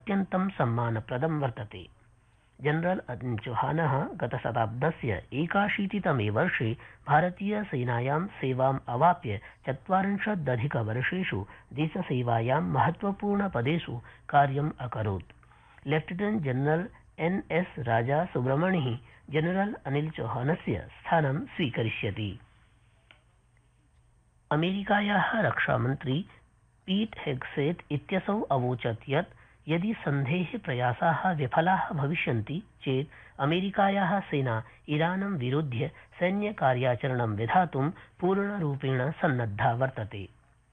अत्यन्तं सम्मानप्रदं वर्तते। जनरल अनिल चौहानः गतशताब्दस्य 81तमे वर्षे भारतीयसेनायां सेवाम् अवाप्य 40+ देशसेवायां महत्वपूर्णपदेषु कार्यम् अकरोत्। लेफ्टिनेंट जनरल NS राजा सुब्रमणिः जनरल अनिल चौहानस्य स्थानं स्वीकरिष्यति। अमेरिकायाः रक्षामन्त्री पीट हेग्सेत् इत्यसौ अवोचत् यत् यदि सन्धेः प्रयासाः विफलाः भविष्यन्ति चेत् अमेरिकायाः सेना ईरानं विरुध्य सैन्यकार्याचरणं विधातुं पूर्णरूपेण सन्नद्धा वर्तते।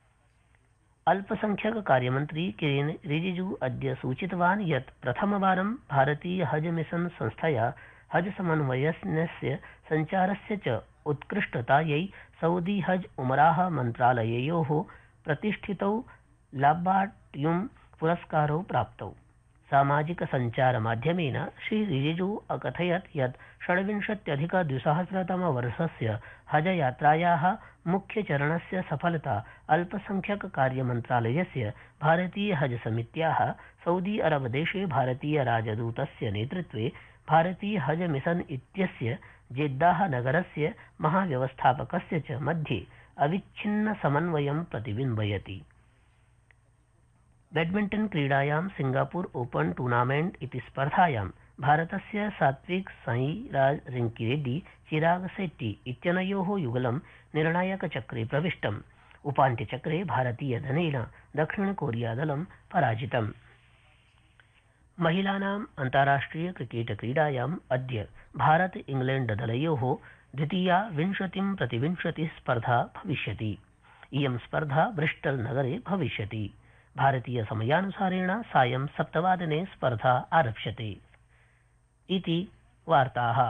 अल्पसंख्यककार्यमन्त्री किरेन रिजिजू अद्य सूचितवान् यत् प्रथमवारं भारतीय हज मिशन संस्थया हज समन्वयस्य सञ्चारस्य च उत्कृष्टतायै सऊदी हज उमराह मन्त्रालययोः प्रतिष्ठितौ लाब्बाट्युम् पुरस्कारौ प्राप्तौ। सामाजिक सञ्चारमाध्यमेन श्री रिजिजू अकथयत् यत् 26+2000तमवर्षस्य हजयात्रायाः मुख्यचरणस्य सफलता अल्पसंख्यककार्यमन्त्रालयस्य भारतीय हज समित्याः सऊदी अरबदेशे भारतीय राजदूतस्य नेतृत्वे भारतीय हज मिशन इत्यस्य जेद्दाह नगरस्य महाव्यवस्थापकस्य च मध्ये अविच्छिन्न समन्वयं प्रतिबिम्बयति। बैडमिण्टन क्रीडायां सिंगापुर ओपन टूर्नामेंट इति स्पर्धायां भारतस्य सात्विक साईराज रैंकीरेड्डी चिराग शेट्टी इत्यनयोः युगलं निर्णायकचक्रे प्रविष्टम्। उपान्त्यचक्रे भारतीयदलेन दक्षिणकोरियादलं पराजितम्। महिलानाम् अन्ताराष्ट्रिय क्रिकेट क्रीडायाम् अद्य भारत इंग्लैण्डदलयोः द्वितीया 20-20 स्पर्धा भविष्यति। इयं स्पर्धा ब्रिस्टल नगरे भविष्यति। भारतीय समयानुसारेण सायं 7 स्पर्धा आरप्स्यते। इति वार्ताः।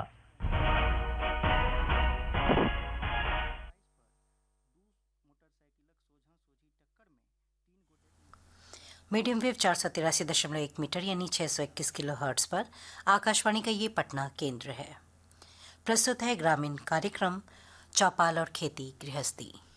मीडियम वेव 483.1 मीटर यानी 621 किलोहर्ट्ज पर आकाशवाणी का ये पटना केंद्र है। प्रस्तुत है ग्रामीण कार्यक्रम चौपाल और खेती गृहस्थी।